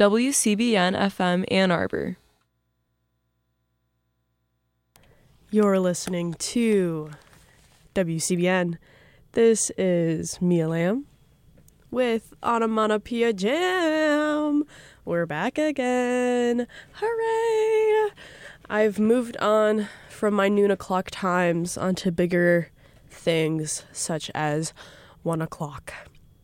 WCBN FM Ann Arbor. You're listening to WCBN. This is Mia Lamb with Onomatopoeia Jam. We're back again. Hooray! I've moved on from my noon o'clock times onto bigger things such as 1 o'clock.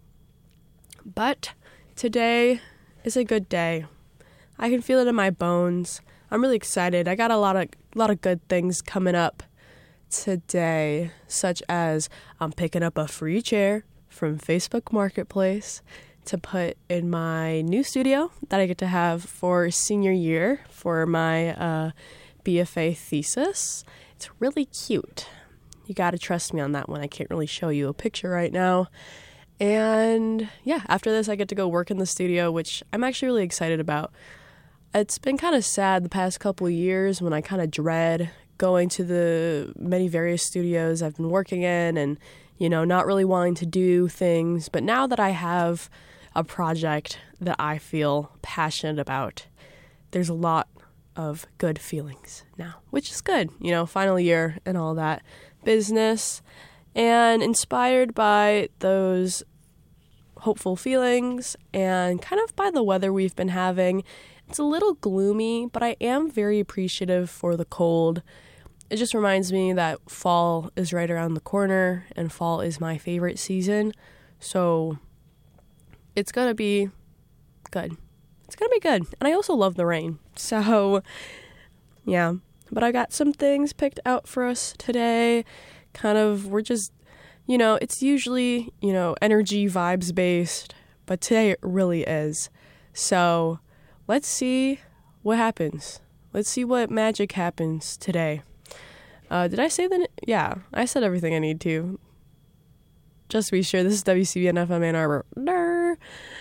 But today is a good day. I can feel it in my bones. I'm really excited. I got a lot of good things coming up today, such as I'm picking up a free chair from Facebook Marketplace to put in my new studio that I get to have for senior year for my BFA thesis. It's really cute. You got to trust me on that one. I can't really show you a picture right now. And yeah, after this I get to go work in the studio, which I'm actually really excited about. It's been kind of sad the past couple of years when I kind of dread going to the many various studios I've been working in and, not really wanting to do things. But now that I have a project that I feel passionate about, there's a lot of good feelings now, which is good, final year and all that business. And inspired by those hopeful feelings and kind of by the weather we've been having, it's a little gloomy, but I am very appreciative for the cold. It just reminds me that fall is right around the corner, and fall is my favorite season. So it's going to be good. It's going to be good. And I also love the rain. So, yeah. But I got some things picked out for us today. We're just, it's usually, energy vibes based, but today it really is. So let's see what happens. Let's see what magic happens today. Did I say that? Yeah, I said everything I need to. Just to be sure, this is WCBN FM Ann Arbor.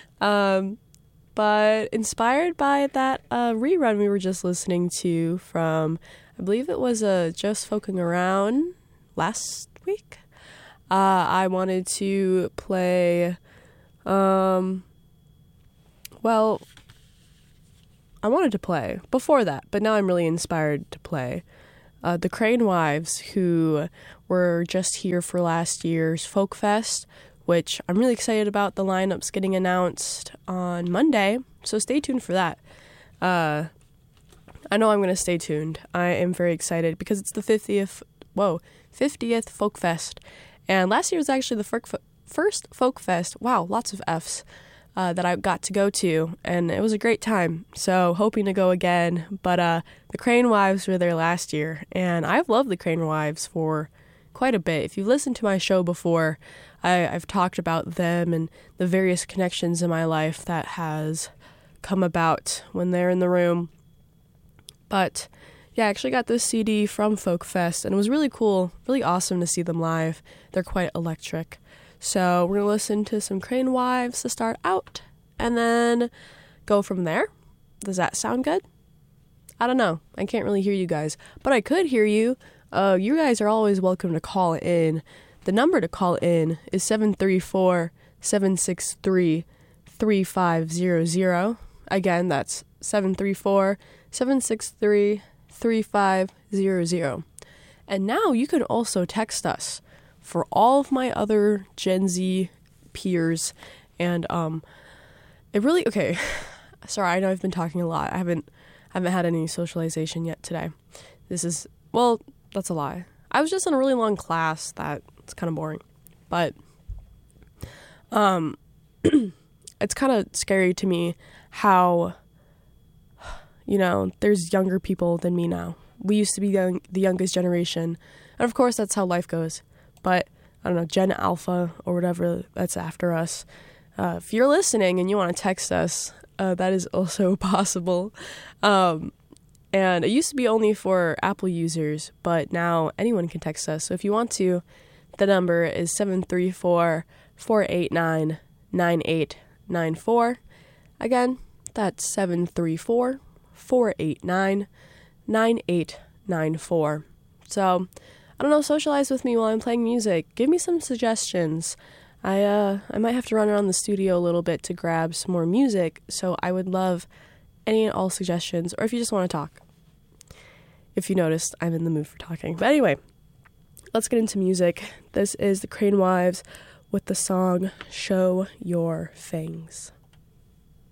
But inspired by that rerun we were just listening to from, I believe it was Just Folking Around last week. I wanted to play, I wanted to play before that, but now I'm really inspired to play the Crane Wives, who were just here for last year's Folk Fest, which I'm really excited about. The lineup's getting announced on Monday, so stay tuned for that. I know I'm going to stay tuned. I am very excited because it's the 50th Folk Fest. And last year was actually the first Folk Fest. Wow, lots of Fs that I got to go to. And it was a great time. So hoping to go again. But the Crane Wives were there last year. And I've loved the Crane Wives for quite a bit. If you've listened to my show before, I've talked about them and the various connections in my life that has come about when they're in the room. But yeah, I actually got this CD from Folk Fest, and it was really cool, really awesome to see them live. They're quite electric. So we're going to listen to some Crane Wives to start out, and then go from there. Does that sound good? I don't know. I can't really hear you guys, but I could hear you. You guys are always welcome to call in. The number to call in is 734-763-3500. Again, that's 734-763-3500. And now you can also text us for all of my other Gen Z peers. And it really, okay, sorry, I know I've been talking a lot. I haven't had any socialization yet today. That's a lie. I was just in a really long class that it's kind of boring. But it's kind of scary to me how there's younger people than me now. We used to be the youngest generation. And of course, that's how life goes. But, I don't know, Gen Alpha or whatever that's after us. If you're listening and you want to text us, that is also possible. And it used to be only for Apple users, but now anyone can text us. So if you want to, the number is 734-489-9894. Again, that's 734-489-9894. So, I don't know, socialize with me while I'm playing music. Give me some suggestions. I might have to run around the studio a little bit to grab some more music, so I would love any and all suggestions, or if you just want to talk. If you noticed, I'm in the mood for talking. But anyway, let's get into music. This is the Crane Wives with the song Show Your Fangs.